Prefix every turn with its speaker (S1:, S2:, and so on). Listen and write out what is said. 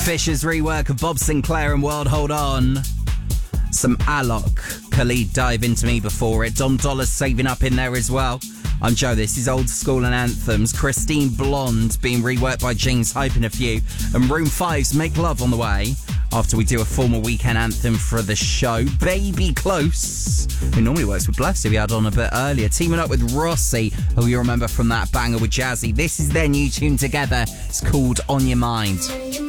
S1: Fisher's rework of Bob Sinclair and World Hold On. Some Alok, Khalid Dive Into Me before it. Dom Dolla's saving up in there as well. I'm Joe, this is Old School and Anthems. Christine Blonde being reworked by James Hype in a few. And Room 5's Make Love on the way. After we do a formal weekend anthem for the show. Baby Close, who normally works with Blessed, who we had on a bit earlier. Teaming up with Rossi, who you remember from that banger with Jazzy. This is their new tune together. It's called On Your Mind.